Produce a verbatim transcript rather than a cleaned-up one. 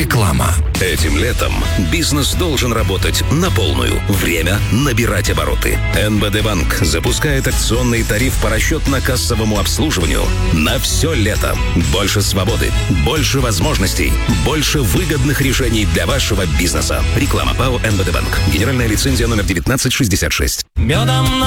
Реклама. Этим летом бизнес должен работать на полную. Время набирать обороты. эн бэ дэ Банк запускает акционный тариф по расчетно-кассовому обслуживанию на все лето. Больше свободы, больше возможностей, больше выгодных решений для вашего бизнеса. Реклама ПАО эн бэ дэ Банк. Генеральная лицензия номер девятнадцать шестьдесят шесть. Медом